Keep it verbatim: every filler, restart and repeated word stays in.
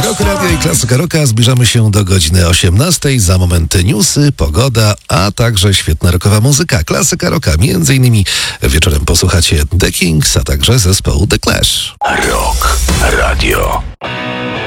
Rock Radio i Klasyka Rocka. Zbliżamy się do godziny osiemnastej. Za moment newsy, pogoda, a także świetna rockowa muzyka. Klasyka Rocka. Między innymi wieczorem posłuchacie The Kings, a także zespołu The Clash. Rock Radio.